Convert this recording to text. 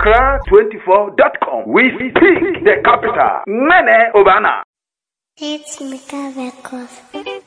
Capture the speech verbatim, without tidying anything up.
Accra twenty-four dot com. We speak the capital. Mene Obana. It's Mika Records.